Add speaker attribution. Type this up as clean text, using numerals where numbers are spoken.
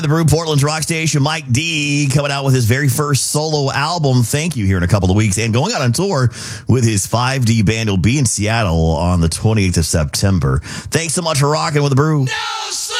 Speaker 1: The Brew, Portland's rock station, Mike D, coming out with his very first solo album, Thank You, here in a couple of weeks, and going out on tour with his 5D band. He'll be in Seattle on the 28th of September. Thanks so much for rocking with The Brew.
Speaker 2: No